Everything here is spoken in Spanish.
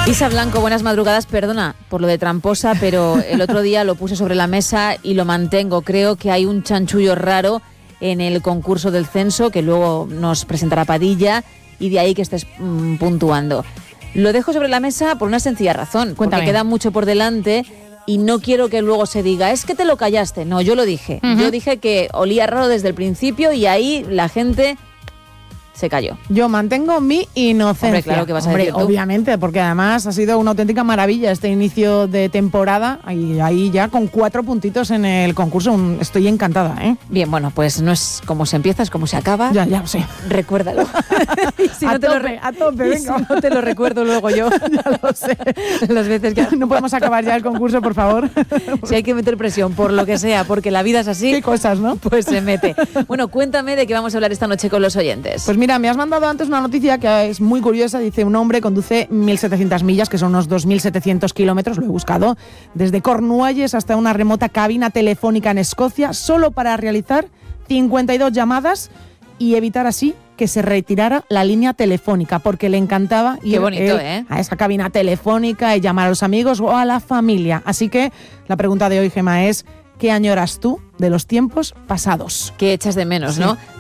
Isa Blanco, buenas madrugadas. Perdona por lo de tramposa, pero el otro día lo puse sobre la mesa y lo mantengo. Creo que hay un chanchullo raro en el concurso del censo que luego nos presentará Padilla y de ahí que estés puntuando. Lo dejo sobre la mesa por una sencilla razón. Cuéntame. Porque queda mucho por delante y no quiero que luego se diga, es que te lo callaste. No, yo lo dije. Uh-huh. Yo dije que olía raro desde el principio y ahí la gente se cayó. Yo mantengo mi inocencia. Hombre, claro que vas a decir tú. Obviamente, porque además ha sido una auténtica maravilla este inicio de temporada y ahí ya con 4 puntitos en el concurso. Estoy encantada, ¿eh? Bien, bueno, pues no es como se empieza, es como se acaba. Ya, sí. Recuérdalo. Si a tope, venga. Si no te lo recuerdo luego yo. Ya lo sé. Las veces que... No podemos acabar ya el concurso, por favor. Si hay que meter presión por lo que sea, porque la vida es así. Qué cosas, ¿no? Pues se mete. Bueno, cuéntame de qué vamos a hablar esta noche con los oyentes. Pues mira, me has mandado antes una noticia que es muy curiosa. Dice, un hombre conduce 1.700 millas, que son unos 2.700 kilómetros, lo he buscado, desde Cornualles hasta una remota cabina telefónica en Escocia, solo para realizar 52 llamadas y evitar así que se retirara la línea telefónica, porque le encantaba ir a esa cabina telefónica y llamar a los amigos o a la familia. Así que la pregunta de hoy, Gemma, es ¿qué añoras tú de los tiempos pasados? ¿Qué echas de menos, no?